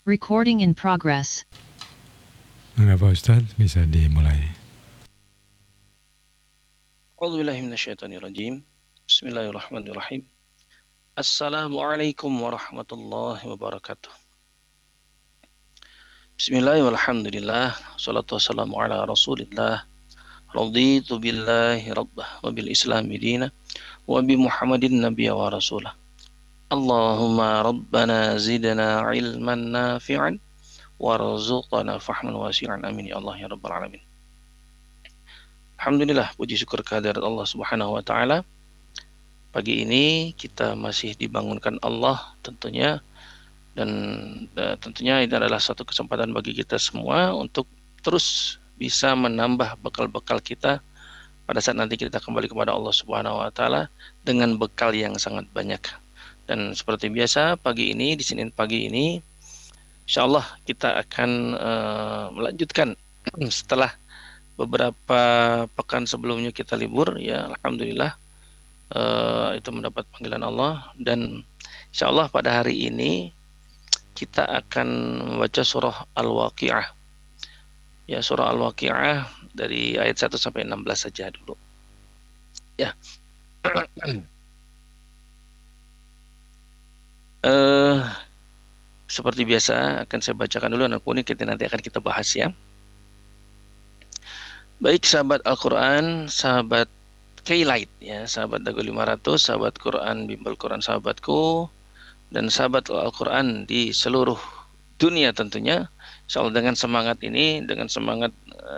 Recording in progress. Enggak Pak Ustadz, bisa dimulai. A'udzubillahi minasyaitonirrajim. Bismillahirrahmanirrahim. Assalamualaikum warahmatullahi wabarakatuh. Bismillahirrahmanirrahim. Alhamdulillah. Salatu wassalamu ala rasulillah. Raditu billahi rabbah wa bil islami dina wa bi muhammadin nabiyya wa rasulah. Allahumma rabbana zidna ilman nafi'an warzuqna fahman wasi'an amin ya Allah ya rabbal alamin. Alhamdulillah, puji syukur kehadirat Allah Subhanahu wa taala. Pagi ini kita masih dibangunkan Allah tentunya, dan tentunya ini adalah satu kesempatan bagi kita semua untuk terus bisa menambah bekal-bekal kita pada saat nanti kita kembali kepada Allah Subhanahu wa taala dengan bekal yang sangat banyak. Dan seperti biasa pagi ini, di Senin pagi ini insyaallah kita akan melanjutkan setelah beberapa pekan sebelumnya kita libur, ya alhamdulillah itu mendapat panggilan Allah, dan insyaallah pada hari ini kita akan membaca surah Al-Waqi'ah. Ya, surah Al-Waqi'ah dari ayat 1 sampai 16 saja dulu. Ya. Seperti biasa akan saya bacakan dulu, dan kemudian nanti akan kita bahas ya. Baik sahabat Al-Quran, sahabat Keylight ya, sahabat Dago 500, sahabat Quran, bimbel Quran sahabatku, dan sahabat Al-Quran di seluruh dunia tentunya. Insyaallah dengan semangat ini, dengan semangat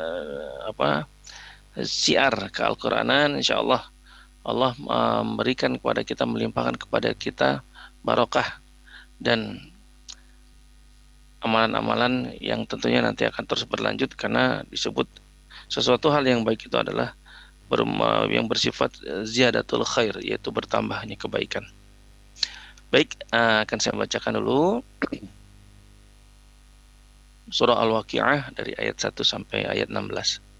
siar ke Al-Quranan, insyaallah Allah memberikan kepada kita, melimpahkan kepada kita barokah dan amalan-amalan yang tentunya nanti akan terus berlanjut, karena disebut sesuatu hal yang baik itu adalah yang bersifat ziyadatul khair, yaitu bertambahnya kebaikan. Baik, akan saya bacakan dulu surah Al-Waqi'ah dari ayat 1 sampai ayat 16.